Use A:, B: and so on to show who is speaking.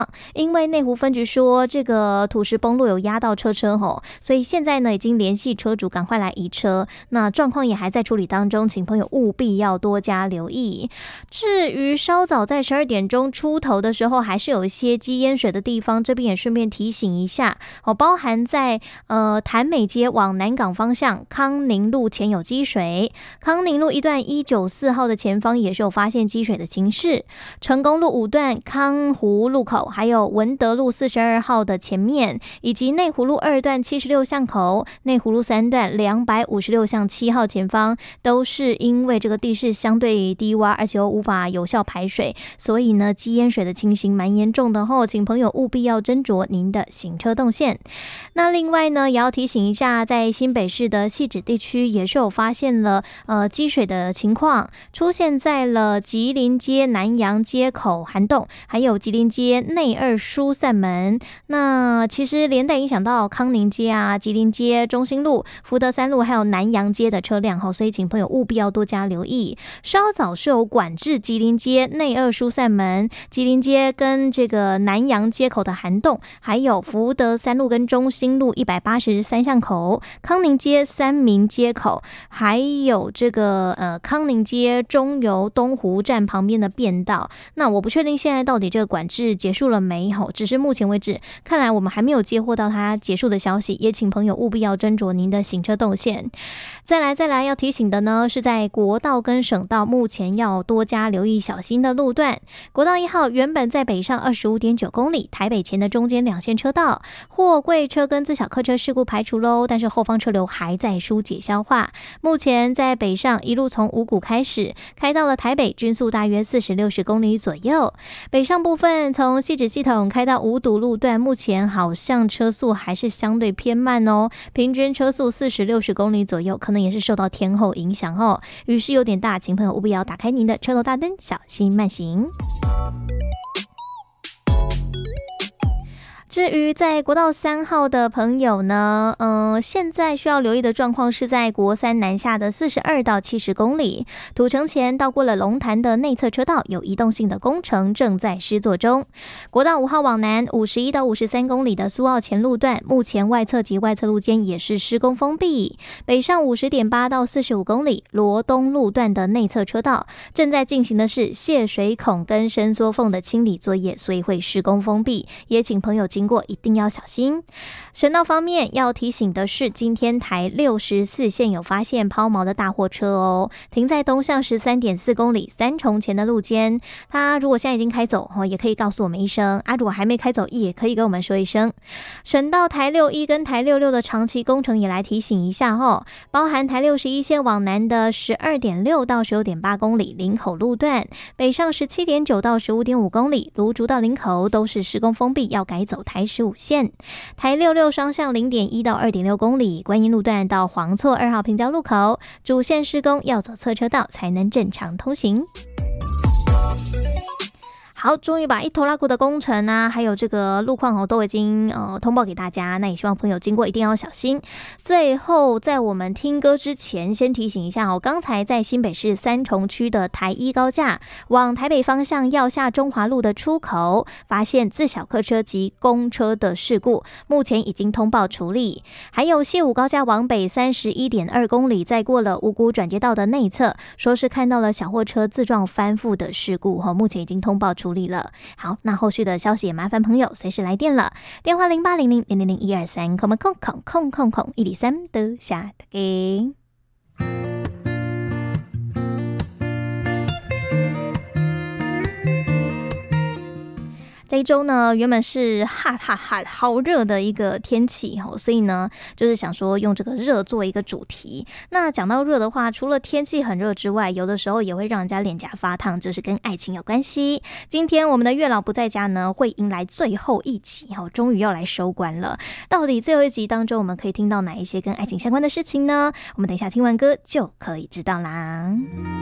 A: 因为内湖分局说这个土石崩落有压到车吼，所以现在呢已经联系车主赶快来移车，那状况也还在处理当中，请朋友务必要多加留意。至于稍早在12点钟出头的时候，还是有一些积淹水的地方，这边也顺便提醒一下，包含在潭美街往南港方向康宁路前有积水，康宁路一段194号的前方也是有发现积水的情势，成功路5段康湖路口，还有文德路42号的前面，以及内湖路2段76巷口，内湖路3段256巷7号前方，都是因为这个地势相对低洼，而且又无法有效排水，所以呢积淹水的情形蛮严重的吼，请朋友务必要斟酌您的行车动线。那另外呢也要提醒一下，在新北市的汐止地区也是有发现了积水的情况，出现在了吉林街南洋街口涵洞，还有吉林街内2疏散门，那其实连带影响到康宁街啊、吉林街、中心路、福德3路还有南洋街的车辆，所以请朋友务必要多加留意。稍早是有管制吉林街内2疏散门、吉林街跟这个南洋街口的涵洞，还有福德3路跟中心路183巷口、康宁街三民街口，还有这个康宁街中油东湖站旁边的便道。那我不确定现在到底这个管制结束了没有，只是目前为止看来我们还没有接获到它结束的消息，也请朋友务必要斟酌您的行车动线。再来要提醒的呢，是在国道跟省道目前要多加留意小心的路段。国道1号原本在北上 25.9 公里，台北前的中间2线车道，货柜车跟自小客车事故排除咯，但是后方车流还在疏解消化。目前在北上一路从五股开始，开到了台北，均速大约40-60公里左右。北上部分从汐止系统开到五堵路段，目前好像车速还是相对偏慢哦，平均车速40-60公里左右，可能也是受到天候影响哦，雨势有点大，请朋友务必要打开您的车头大灯，小心慢行。至于在国道3号的朋友呢，现在需要留意的状况是在国3南下的42到70公里，土城前到过了龙潭的内侧车道有移动性的工程正在施作中。国道5号往南51到53公里的苏澳前路段，目前外侧及外侧路间也是施工封闭。北上50.8到45公里罗东路段的内侧车道正在进行的是泄水孔跟伸缩缝的清理作业，所以会施工封闭，也请朋友经过一定要小心。省道方面要提醒的是，今天台64线有发现抛锚的大货车哦，停在东向13.4公里三重前的路肩。它如果现在已经开走也可以告诉我们一声啊，如果还没开走也可以跟我们说一声。省道台61跟台66的长期工程也来提醒一下包含台61线往南的12.6到16.8公里林口路段，北上17.9到15.5公里芦竹到林口都是施工封闭，要改走台15线。台66双向0.1到2.6公里观音路段到黄厝2号平交路口主线施工，要走侧车道才能正常通行。好，终于把一拖拉库的工程啊，还有这个路况都已经通报给大家，那也希望朋友经过一定要小心。最后在我们听歌之前，先提醒一下刚才在新北市三重区的台一高架往台北方向要下中华路的出口，发现自小客车及公车的事故，目前已经通报处理。还有西武高架往北31.2公里，在过了五股转接道的内侧，说是看到了小货车自撞翻覆的事故目前已经通报处理了。好，那后续的消息也麻烦朋友随时来电了，电话0800000123123的下的给。这一周呢，原本是好热的一个天气所以呢，就是想说用这个热做一个主题。那讲到热的话，除了天气很热之外，有的时候也会让人家脸颊发烫，就是跟爱情有关系。今天我们的月老不在家呢，会迎来最后一集终于要来收官了。到底最后一集当中，我们可以听到哪一些跟爱情相关的事情呢？我们等一下听完歌就可以知道啦。